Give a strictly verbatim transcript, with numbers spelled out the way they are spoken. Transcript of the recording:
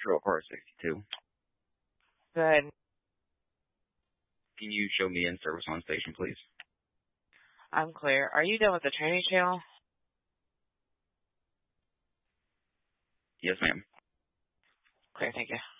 Patrol Car sixty-two. Good. Can you show me in service on station, please? I'm clear. Are you done with the training channel? Yes, ma'am. Clear, thank you.